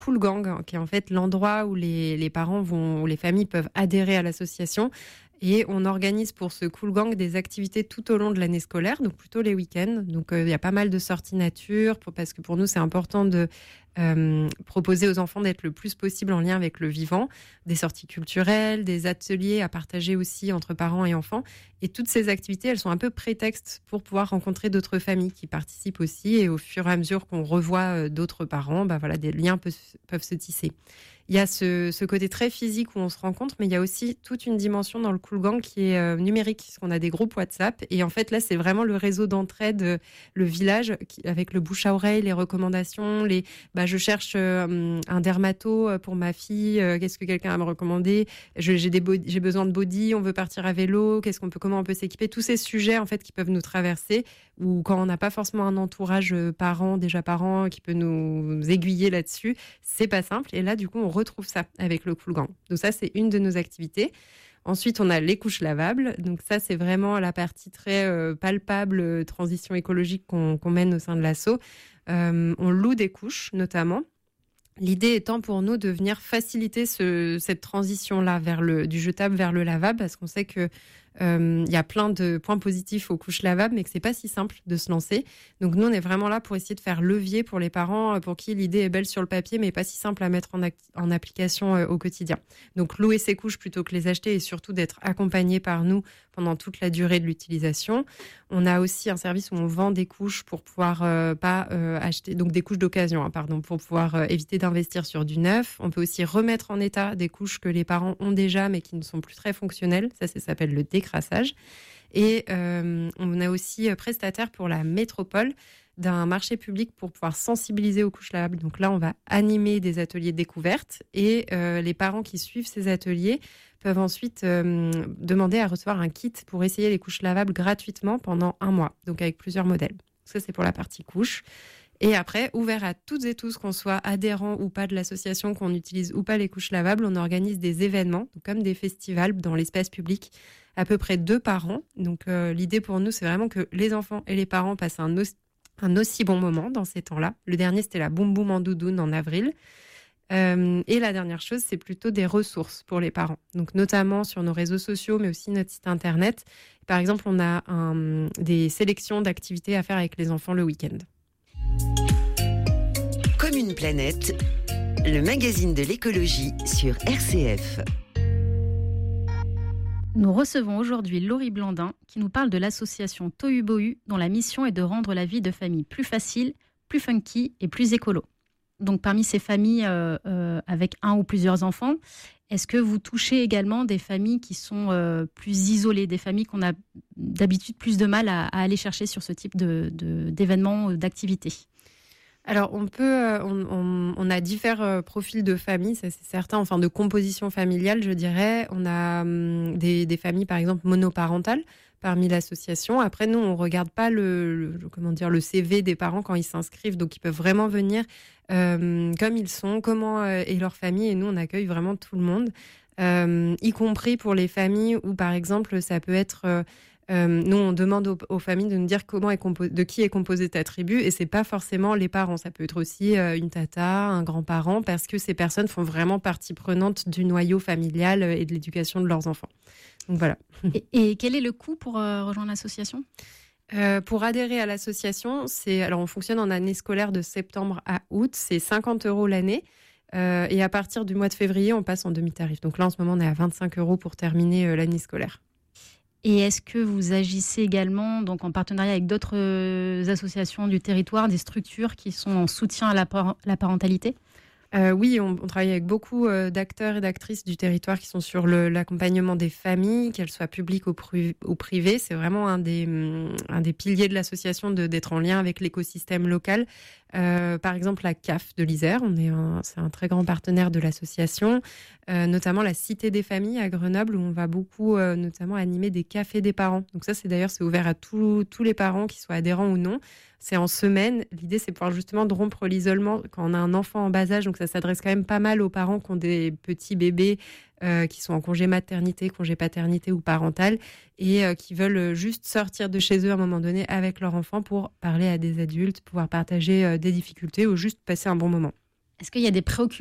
Cool Gang, hein, qui est en fait l'endroit où les parents vont, où les familles peuvent adhérer à l'association. Et on organise pour ce Cool Gang des activités tout au long de l'année scolaire, donc plutôt les week-ends. Donc il y a pas mal de sorties nature, parce que pour nous c'est important de proposer aux enfants d'être le plus possible en lien avec le vivant, des sorties culturelles, des ateliers à partager aussi entre parents et enfants. Et toutes ces activités, elles sont un peu prétexte pour pouvoir rencontrer d'autres familles qui participent aussi. Et au fur et à mesure qu'on revoit d'autres parents, bah voilà, des liens peuvent se tisser. Il y a ce côté très physique où on se rencontre, mais il y a aussi toute une dimension dans le Cool Gang qui est numérique, parce qu'on a des groupes WhatsApp. Et en fait, là, c'est vraiment le réseau d'entraide, le village, avec le bouche à oreille, les recommandations, je cherche un dermato pour ma fille, qu'est-ce que quelqu'un a à me recommander, j'ai besoin de body, on veut partir à vélo, comment on peut s'équiper, tous ces sujets en fait qui peuvent nous traverser, ou quand on n'a pas forcément un entourage parent qui peut nous aiguiller là-dessus, c'est pas simple. Et là, du coup, on retrouve ça avec le Cool Gang. Donc ça, c'est une de nos activités. Ensuite, on a les couches lavables. Donc ça, c'est vraiment la partie très palpable, transition écologique qu'on mène au sein de l'asso. On loue des couches, notamment. L'idée étant pour nous de venir faciliter cette transition-là du jetable vers le lavable, parce qu'on sait que y a plein de points positifs aux couches lavables, mais que c'est pas si simple de se lancer. Donc nous, on est vraiment là pour essayer de faire levier pour les parents, pour qui l'idée est belle sur le papier, mais pas si simple à mettre en application au quotidien. Donc louer ces couches plutôt que les acheter, et surtout d'être accompagné par nous pendant toute la durée de l'utilisation. On a aussi un service où on vend des couches pour pouvoir acheter, donc des couches d'occasion, pour pouvoir éviter d'investir sur du neuf. On peut aussi remettre en état des couches que les parents ont déjà, mais qui ne sont plus très fonctionnelles. Ça s'appelle le décrassage. Et on a aussi prestataire pour la métropole d'un marché public pour pouvoir sensibiliser aux couches lavables. Donc là, on va animer des ateliers découvertes, et les parents qui suivent ces ateliers peuvent ensuite demander à recevoir un kit pour essayer les couches lavables gratuitement pendant 1 mois, donc avec plusieurs modèles. Ça, c'est pour la partie couche. Et après, ouvert à toutes et tous, qu'on soit adhérent ou pas de l'association, qu'on utilise ou pas les couches lavables, on organise des événements, donc comme des festivals dans l'espace public, à peu près 2 par an. Donc l'idée pour nous, c'est vraiment que les enfants et les parents passent un aussi bon moment dans ces temps-là. Le dernier, c'était la Boum Boum en doudoune en avril. Et la dernière chose, c'est plutôt des ressources pour les parents. Donc notamment sur nos réseaux sociaux, mais aussi notre site internet. Par exemple, on a des sélections d'activités à faire avec les enfants le week-end. Comme une planète, le magazine de l'écologie sur RCF. Nous recevons aujourd'hui Laurie Blandin qui nous parle de l'association Tohu Bohu, dont la mission est de rendre la vie de famille plus facile, plus funky et plus écolo. Donc parmi ces familles avec un ou plusieurs enfants, est-ce que vous touchez également des familles qui sont plus isolées, des familles qu'on a d'habitude plus de mal à aller chercher sur ce type d'événements, d'activités ? Alors, on a divers profils de familles, ça c'est certain, enfin de composition familiale, je dirais. On a des familles, par exemple, monoparentales parmi l'association. Après, nous, on regarde pas le CV des parents quand ils s'inscrivent, donc ils peuvent vraiment venir comme ils sont, comment est leur famille, et nous, on accueille vraiment tout le monde, y compris pour les familles où, par exemple, ça peut être... nous, on demande aux familles de nous dire de qui est composée ta tribu, et c'est pas forcément les parents. Ça peut être aussi une tata, un grand-parent, parce que ces personnes font vraiment partie prenante du noyau familial et de l'éducation de leurs enfants. Donc voilà. Et quel est le coût pour rejoindre l'association ? Pour adhérer à l'association, on fonctionne en année scolaire de septembre à août, c'est 50 € l'année. Et à partir du mois de février, on passe en demi-tarif. Donc là, en ce moment, on est à 25 € pour terminer l'année scolaire. Et est-ce que vous agissez également donc, en partenariat avec d'autres associations du territoire, des structures qui sont en soutien à la parentalité ? Oui, on travaille avec beaucoup d'acteurs et d'actrices du territoire qui sont sur l'accompagnement des familles, qu'elles soient publiques ou privées. C'est vraiment un des piliers de l'association d'être en lien avec l'écosystème local. Par exemple, la CAF de l'Isère, c'est un très grand partenaire de l'association, notamment la Cité des familles à Grenoble, où on va beaucoup notamment animer des cafés des parents. Donc ça, c'est ouvert à tous les parents, qui soient adhérents ou non. C'est en semaine. L'idée, c'est pouvoir justement de rompre l'isolement quand on a un enfant en bas âge. Donc ça s'adresse quand même pas mal aux parents qui ont des petits bébés qui sont en congé maternité, congé paternité ou parental, et qui veulent juste sortir de chez eux à un moment donné avec leur enfant pour parler à des adultes, pouvoir partager des difficultés ou juste passer un bon moment. Est-ce qu'il y a des préoccupations